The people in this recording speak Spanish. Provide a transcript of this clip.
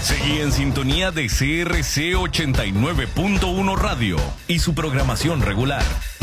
Seguí en sintonía de CRC 89.1 Radio y su programación regular.